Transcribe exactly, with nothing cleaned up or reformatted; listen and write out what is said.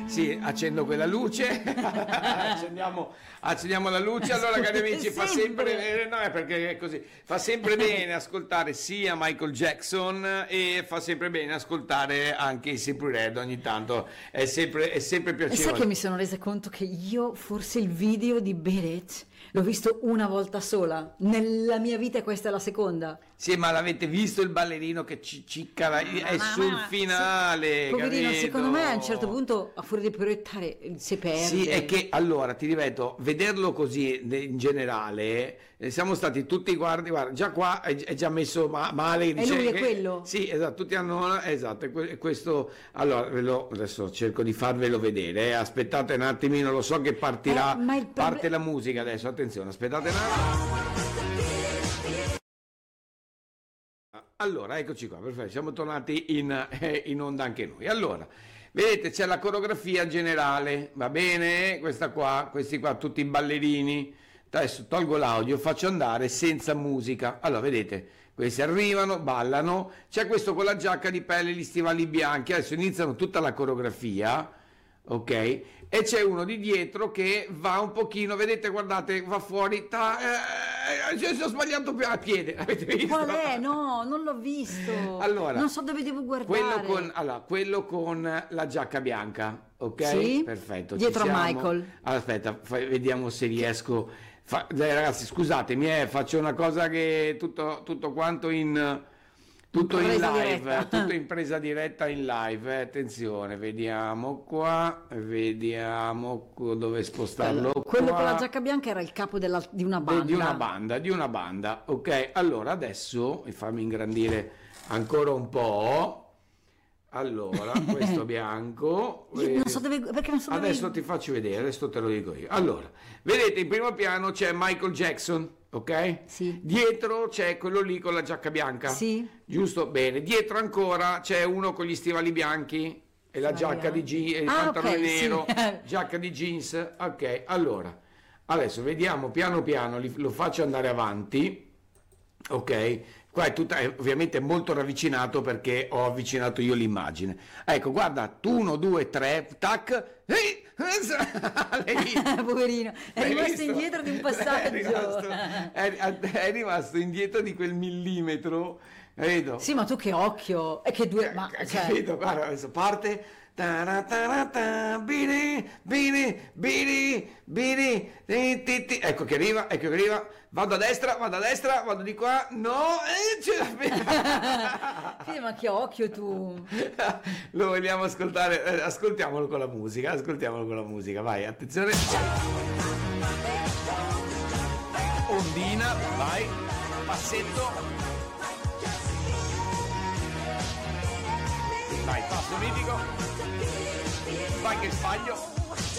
Sì, accendo quella luce, accendiamo, accendiamo la luce. Allora, cari amici, fa sempre, eh, no, è perché è così, fa sempre bene ascoltare sia Michael Jackson e fa sempre bene ascoltare anche i Simply Red ogni tanto, è sempre, è sempre E piacevole. sai che mi sono resa conto che io forse il video di Beat It l'ho visto una volta sola nella mia vita e questa è la seconda. Sì, ma l'avete visto il ballerino che ci cicca, la- è Ma- sul ma- finale, sì. Poverino, capito? secondo me a un certo punto a furia di proiettare si perde. Sì, è che allora ti ripeto, vederlo così de- in generale, eh, siamo stati tutti, guardi, guarda, già qua è, è già messo ma- male. E lui è che- quello? Sì, esatto, tutti hanno, esatto, è que- è questo, allora ve lo- adesso cerco di farvelo vedere, eh, aspettate un attimino, lo so che partirà, Eh, ma il proble- parte la musica adesso, attenzione, aspettate un attimo. Allora, eccoci qua, perfetto, siamo tornati in, eh, in onda anche noi. Allora, vedete, c'è la coreografia generale, va bene? Questa qua, questi qua, tutti i ballerini. Adesso tolgo l'audio, faccio andare senza musica. Allora, vedete, questi arrivano, ballano, c'è questo con la giacca di pelle e gli stivali bianchi, adesso iniziano tutta la coreografia, ok? E c'è uno di dietro che va un pochino, vedete, guardate, va fuori, ta, eh, eh, ho sbagliato a piede, avete visto? Qual è? No, non l'ho visto. Allora, non so dove devo guardare. Quello con, allora, quello con la giacca bianca, ok? Sì, Perfetto. ci dietro a siamo. Michael. Allora, aspetta, fai- vediamo se riesco. Fa- dai, ragazzi, scusatemi, eh, faccio una cosa che tutto, tutto quanto in tutto in Presa live, diretta. tutto in presa diretta in live. eh, Attenzione, vediamo qua, vediamo co- dove spostarlo. Quello qua. con la giacca bianca era il capo della- di una De- banda. Di una banda, di una banda, ok? Allora adesso fammi ingrandire ancora un po'. Allora, questo bianco. Io non so dove, perché non so dove. Adesso ti faccio vedere, adesso te lo dico io. Allora, vedete in primo piano c'è Michael Jackson, ok? Sì. Dietro c'è quello lì con la giacca bianca. Sì. Giusto? Bene. Dietro ancora c'è uno con gli stivali bianchi e la Stivali giacca di bianchi. jeans, e il Ah, pantalone ok, sì. nero, giacca di jeans. Ok, allora, adesso vediamo piano piano, li- lo faccio andare avanti. Ok, qua è tutta, è ovviamente molto ravvicinato perché ho avvicinato io l'immagine. Ecco, guarda, uno, due, tre, tac, ehi, l'hai visto? Poverino, è L'hai rimasto visto? indietro di un È passaggio. rimasto, è, è rimasto indietro di quel millimetro, vedo. Sì, ma tu che occhio! E che due. Ma, Ca- cioè, capito? Guarda, adesso parte. Taratata, bini, bini, bini, bini, ti, ti, ti. Ecco che arriva, ecco che arriva. Vado a destra, vado a destra, vado di qua. No, e ce l'abbiamo. sì, ma che occhio tu! Lo vogliamo ascoltare? Eh, ascoltiamolo con la musica, ascoltiamolo con la musica. Vai, attenzione. Ondina, vai, passetto. Vai, passo mitico. Vai che sbaglio.